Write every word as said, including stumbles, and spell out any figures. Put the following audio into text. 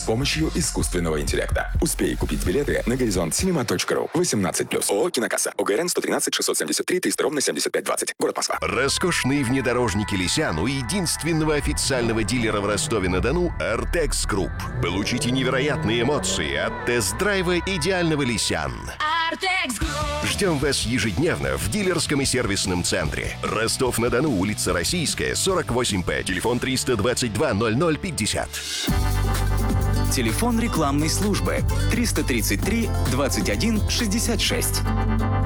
помощью искусственного интеллекта. Успей купить билеты на горизонт синема точка ру. восемнадцать плюс. ООО «Кинокасса». ОГРН сто тринадцать шестьсот семьдесят три триста ровно семьдесят пять двадцать. Город Москва. Роскошные внедорожники «Лисян» у единственного официального дилера в Ростове-на-Дону «Артекс Групп». Получите невероятные эмоции от тест-драйва идеального «Лисян». Артекс Групп. Ждем вас ежедневно в дилерском и сервисном центре. Ростов-на-Дону, улица Российская, сорок восемь П. Телефон триста двадцать два ноль ноль пятьдесят. Телефон рекламной службы триста тридцать три двадцать один шестьдесят шесть.